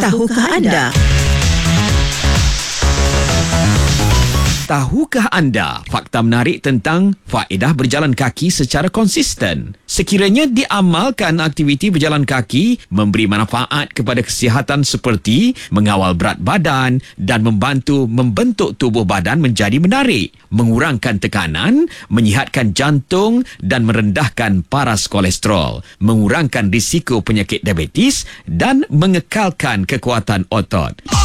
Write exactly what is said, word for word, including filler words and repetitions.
Tahukah anda? Tahukah anda fakta menarik tentang faedah berjalan kaki secara konsisten? Sekiranya diamalkan, aktiviti berjalan kaki memberi manfaat kepada kesihatan seperti mengawal berat badan dan membantu membentuk tubuh badan menjadi menarik, mengurangkan tekanan, menyihatkan jantung dan merendahkan paras kolesterol, mengurangkan risiko penyakit diabetes dan mengekalkan kekuatan otot.